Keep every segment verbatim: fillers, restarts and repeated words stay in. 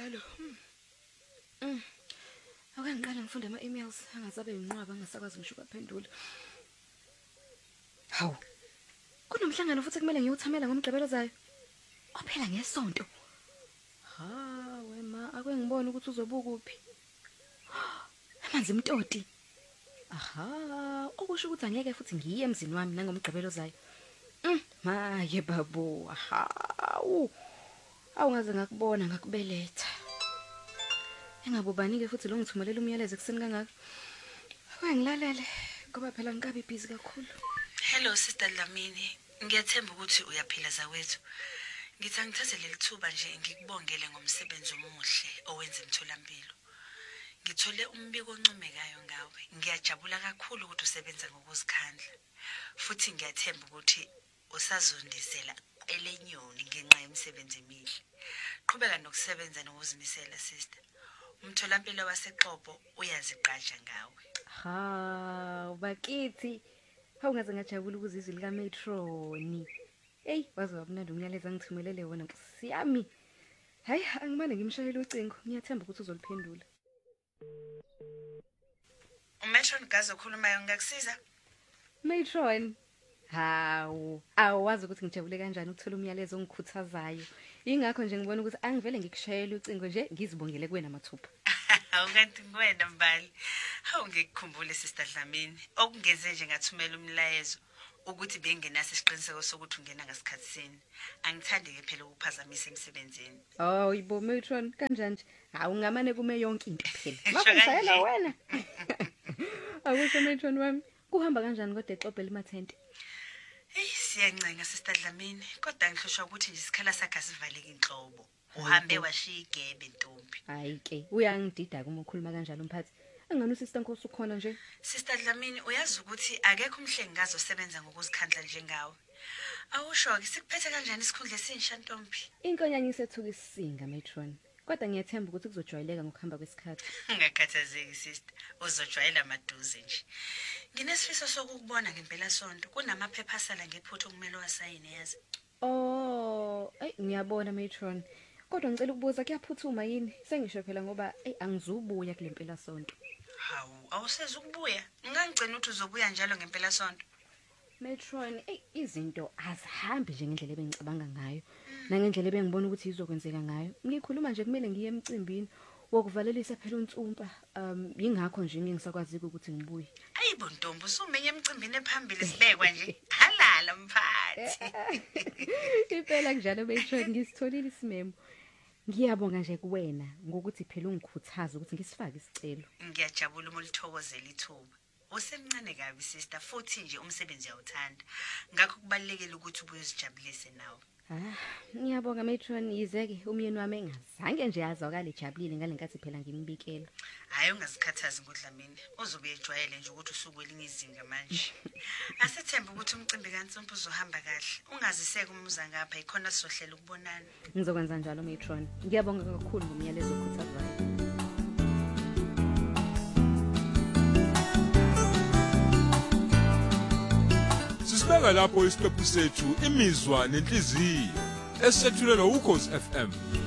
njalo. Mm. Ake ngiqale ngifunde ama-emails angazabe yinqwaba angasakwazi ngisho ukuphendula. Hawu. Kunomhlangano futhi kumele ngiyothamela ngomgqibelo zayo. Ophela ngesonto. Ha, wema akwengibona ukuthi uzobuka kuphi. Amanzi mtoti. Aha, okusho ukuthi angeke futhi ngiye emzini wami nangomgqibelo zayo. Mm, maye babu. Aha. Awungaze ngakubona ngakubeletha. Engabobani ke futhi lo ngithumelela umyalezo ekseni kangaka. Awengilalele ngoba phela ngikabi busy kakhulu. Hello Sister Dlamini, ngiyathemba ukuthi uyaphila zawethu. Ngithi angithathe leli thuba nje ngikubongele ngomsebenzi omuhle owenza emtholampilo. Ngithole umbiko oncomekayo ngawe. Ngiyajabula kakhulu ukuthi usebenza ngokuzikhandla. Futhi ngiyathemba ukuthi usazondisela elenyoni ngenxa yemisebenzi emihle. Qhubeka nokusebenza nokuzimisela sister. Umtholampilo waseXhobo uyaziqhaja ngawe. Ha, bakithi. Awungaze ngajabula ukuzizwa lika Metroni. Hey, waze wabunandi umyalezo angithumelele wona Nkosiyami. Hayi, angimane ngimshayele ucingo. Ngiyathemba ukuthi uzoliphendula. uMetron Gazo khulumayo ngakusiza? Metron. Hawu, awazi ukuthi ngijabule kanjani ukuthola umyalezo ongikhuthazayo. Ingakho nje ngibona ukuthi angivele ngikushayele ucingo nje ngizibongele kuwena mathupha. Awukanti ngwena Mbali. Hawu ngikukhumbule Sister Dlamini. Okungeze nje ngathumela umlayezo ukuthi bengenaso isiqiniseko sokuthi ungena ngasikhathi sini. Angithandi ke phela ukuphazamisa emsebenzini. Oh, yibo Metron kanjani nje? Hawu ngamane kume yonke into phela. Ngakuzayela wena. Akusho Metron wami. Kuhamba kanjani kodwa eXhobo limathente? Hey siyancenga Sister Dlamini, kodwa ngihloshwa ukuthi nje isikhala sakhe asivaleke inhlobo. Uhambe washiya igebe ntombi. Hayi ke, uyangidida kuma ukhuluma kanjalo umphathi. Angani uSister Nkosi ukhona nje? Sister Dlamini uyazi ukuthi akekho umhlengazi osebenza ngokuzikhandla njengawe. Awusho ke sikuphethe kanjani isikhundla esinsha ntombi? Inkonyanya isethuka isisinga Metron. Kodwa ngiyathemba ukuthi kuzojwayeleka ngokuhamba kwesikhathi. Ungakhathazeki sister, uzojwayela maduze nje. Nginesifiso sokukubona ngempela sonto. Kunamaphepha asala ngephutho kumele wasayine yazi. Oh, ay ngiyabona Metron. Kodwa ngicela ukubuza kuyaphuthuma yini? Sengisho phela ngoba ey angizubuya kule mpela sonto. Hawu, awuseze ukubuya. Ngangigcina ukuthi uzobuya njalo ngempela sonto. Metron, ey izinto azihambi nje ngendlela ebengicabanga ngayo. Nangendlela ebengibona ukuthi izokwenzeka ngayo. Ngikhuluma nje kumele ngiye emcimbini wokuvalelisa phela uNtsumpa. Um yingakho nje ngingisakwazi ukuthi ngibuye. Ayibo ntombi usumenye emcimbini ephambili sibekwa nje. Halala mphathi. Iphela njalo Metron ngisitholile isimemo. Ngiyabonga nje kuwena ngokuthi phela ungikhuthaza ukuthi ngisifake isicelo. Ngiyajabula uma ulithokozela ithuba. Usemncane kabi sister futhi nje umsebenzi uyawuthanda. Ngakho kubalekile ukuthi ubuye uzijabulise nawe. Ah, ngiyabonga Metron yizeke umyeni wami engazange nje yazwakala ejabulile ngalenkathi phela ngimbikela. Hayi ungazikhathazi ngoDlamini. Uzobe ejwayele nje ukuthi usuku elinye izinga manje. Asithemba ukuthi umcimbi kaNtsumpa uzohamba kahle. Ungaziseke umuza ngapha ikhona sizohlela ukubonana. Ngizokwenza njalo Metron. Ngiyabonga kakhulu ngomyalezo okhuthazayo. Sibeka lapho isiqephu sethu imizwa nenhliziyo esethulelwa uKhosi F M.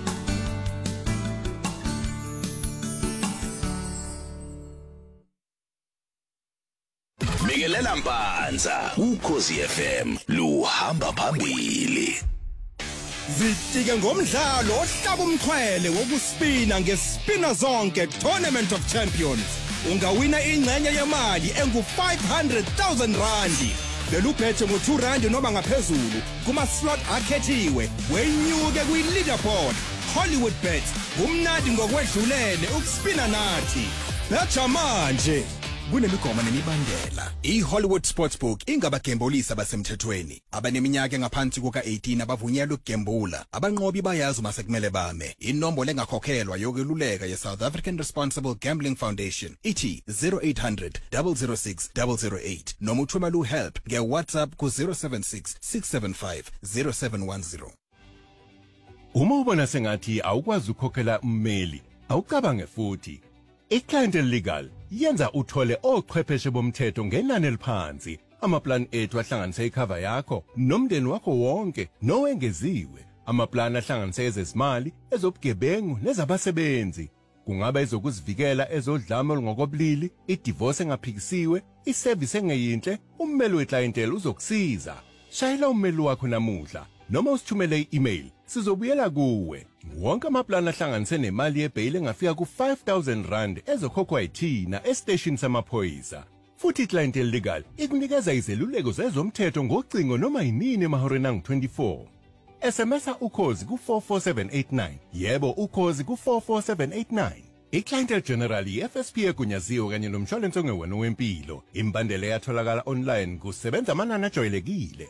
Mikelela Mpanza uKhosi F M luhamba phambili. Zitike ngomdlalo ohlaba umxhwele wokuspina ngespina zonke Tournament of Champions. Ungawina ingxenye yemali engu five hundred thousand rand. Beluphethe ngo two rand noma ngaphezulu kuma slot akhethiwe wenyuke kwi leaderboard. Hollywood Bets kumnandi ngokwedlulele ukuspina nathi. Betha manje kunemigomo nemibandela. iHollywood Sportsbook ingabagembulisa basemthethweni. Abaneminyaka engaphansi kuka eighteen abavunyelwe ukugembula. Abanqobi bayazi uma sekumele bame. Inombolo engakhokhelwa yokweluleka ye South African Responsible Gambling Foundation ithi zero eight hundred, zero zero six, zero zero eight noma uthumela uhelp ngeWhatsApp ku zero seven six, six seven five, zero seven one zero. Uma ubona sengathi awukwazi ukukhokhela ummeli, awucabange futhi. iClient Legal yenza uthole ochwepheshe bomthetho ngenani eliphansi. Amaplan ethu ahlanganisa icover yakho nomndeni wakho wonke nowengeziwe. Amaplani ahlanganise ezezimali, ezobugebengu nezabasebenzi. Kungaba ezokuzivikela ezodlame olungokobulili, idivorce engaphikisiwe, iservice engeyinhle, ummeli weclientele uzokusiza. Shayela ummeli wakho namuhla noma usithumele i-email. Sizobuyela kuwe. Wonke amaplani ahlanganise nemali yebail engafika ku five thousand rand ezokhokhwa yithina estation samaphoyisa. Futhi iClientele Legal ikunikeza izeluleko zezomthetho ngocingo noma yinini emahoreni angu twenty-four. S M S ukhozi ku four four seven eight nine. Yebo ukhozi ku four four seven eight nine. iClientele General F S P egunyaziwe kanye nomshwalense ongewona wempilo. Imbandela yatholakala online kusebenza amanani ajwayelekile.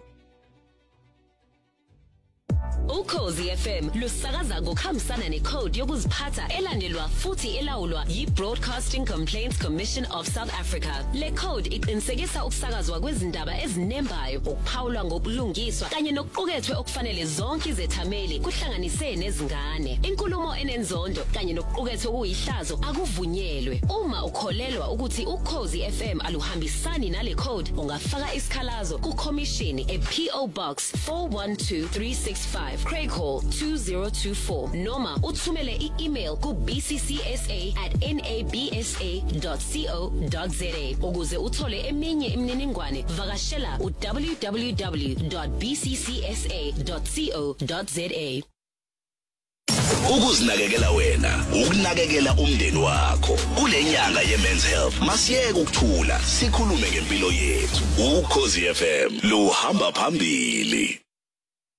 Ukhozi F M lusakaza ngokuhambisana necode yokuziphatha elandelwa futhi elawulwa yi-Broadcasting Complaints Commission of South Africa. Le code iqinisekisa ukusakazwa kwezindaba ezinembayo, ukuphawulwa ngobulungiswa kanye nokuqukethwe okufanele zonke izethameli kuhlanganise nezingane. Inkulumo enenzondo kanye nokuqukethwe kuyihlazo akuvunyelwe. Uma ukholelwa ukuthi Ukhozi F M aluhambisani nale code, ungafaka isikhalazo ku-Commission e-P O Box four one two three six five Craig Hall two zero two four noma uthumele i-email ku b c c s a at n a b s a dot co dot z a. Ukuze uthole eminye imininingwane vakashela u w w w dot b c c s a dot co dot z a. Ukuzinakekela wena, ukunakekela umndeni wakho. Kule nyanga ye-Men's Health masiyeke ukuthula, sikhulume ngempilo yethu. Ukhozi F M luhamba phambili.